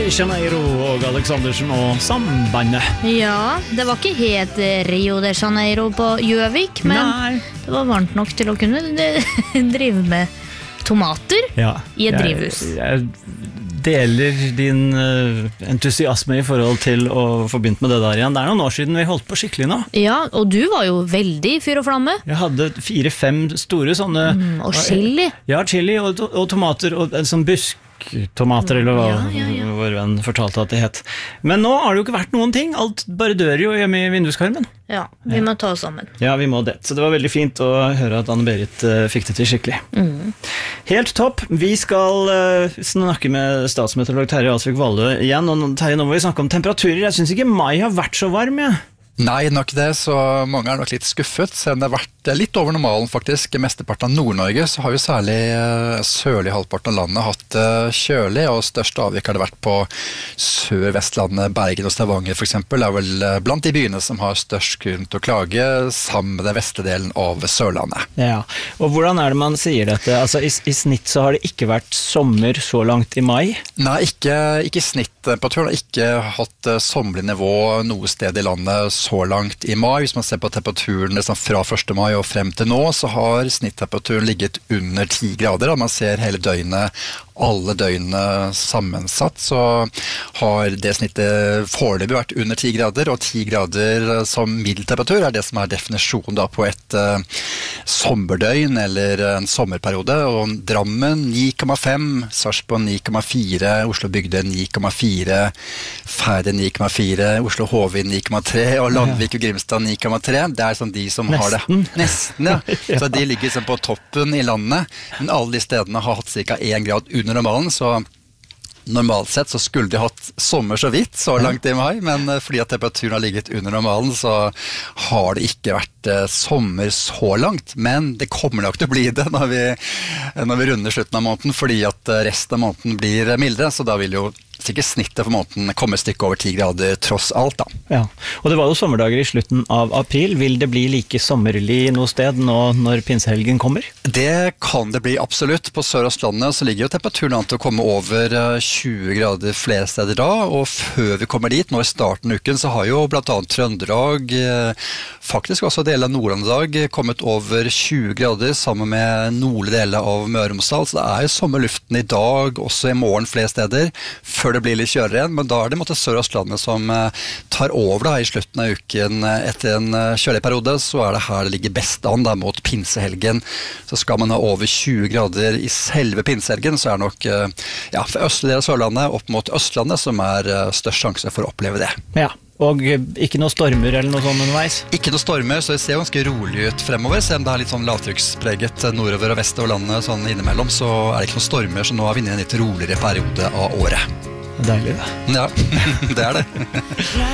de Janeiro og Alexandersen og sambandet. Ja, det var ikke helt Rio de Janeiro på Gjøvik, men det var varmt nok til å kunne drive med tomater i et drivhus. Jeg deler din entusiasme i forhold til å få begynt med det der igjen. Det er noen år siden vi holdt på skikkelig nå. Ja, og du var jo veldig fyr og flamme. Jeg hadde 4-5 store sånne... og chili. Ja, chili og tomater og en sånn busktomater, eller hva vår venn fortalte at det het. Men nå har det jo ikke vært noen ting. Alt bare dør jo hjemme i vinduskarmen. Ja, vi må ta oss sammen. Ja, vi må det. Så det var veldig fint å høre at Anne-Berit fikk det til skikkelig. Helt topp. Vi skal snakke med statsmeteorolog Terje Alsvik Vallø igjen. Og Terje, nå må vi snakke om temperaturer. Jeg synes ikke mai har vært så varm, jeg. Nei, nok det, så mange er nok litt skuffet, selv om det har vært litt over normalen faktisk. I mesteparten av Nord-Norge så har jo særlig sørlig halvparten av landet hatt kjølig, og størst avvik har det vært på Sør-Vestlandet, Bergen og Stavanger for eksempel, er vel blant de byene som har størst grunn til å klage, sammen med den vestre delen av Sørlandet. Ja, og hvordan er det man sier dette? Altså i snitt så har det ikke vært sommer så langt i mai? Nei, ikke snitt. Temperaturen har ikke hatt sommerlig nivå noe sted i landet så langt i mai. Hvis man ser på temperaturen fra 1. mai og frem til nå, så har snittemperaturen ligget under 10 grader. Og man ser hele døgnet, alle døgnene sammensatt, så har det snittet foreløpig vært under 10 grader, og 10 grader som middeltemperatur er det som er definisjonen da på et sommerdøgn eller en sommerperiode. Og Drammen 9,5, Sarpsborg 9,4, Oslo Bygde 9,4, Færde 9,4, Oslo Hovin 9,3 og Landvik og Grimstad 9,3. Det er sånn de som har det. Nesten, ja. Så de ligger liksom på toppen i landet, men alle de stedene har hatt ca. 1 grad under normalen, så normalt sett så skulle de hatt sommer så vidt så langt i mai, men fordi at temperaturen har ligget under normalen, så har det ikke vært sommer så langt, men det kommer nok til å bli det når vi runder slutten av måneden, fordi at resten av måneden blir mildere, så da vil jo sikkert snittet for måneden kommer et stykke over 10 grader tross alt da. Ja, og det var jo sommerdager i slutten av april. Vil det bli like sommerlig noe sted nå når pinsehelgen kommer? Det kan det bli absolutt. På Sør-Østlandet så ligger jo temperaturen an til å komme over 20 grader flere steder da, og før vi kommer dit, nå i starten av uken, så har jo blant annet Trøndelag, faktisk også deler av Nord-Trøndelag, kommet over 20 grader sammen med nordlige deler av Møre og Romsdal, så det er jo sommerluften i dag, også i morgen flere steder, før det blir litt kjøligere igjen, men da er det Sør-Østlandet som tar over da, i slutten av uken etter en kjølig periode, så er det her det ligger best an da, mot pinsehelgen. Så skal man ha over 20 grader i selve pinsehelgen, så er det nok for østlige del av Sørlandet opp mot Østlandet som er størst sjanse for å oppleve det. Ja. Og ikke noen stormer eller noe sånt underveis? Ikke noen stormer, så det ser ganske rolig ut fremover. Selv om det er litt sånn lavtrykkspreget nordover og vestover landet sånn innimellom, så er det ikke noen stormer, så nå er vi inne i en litt roligere periode av året. Deilig da. Ja, det er det.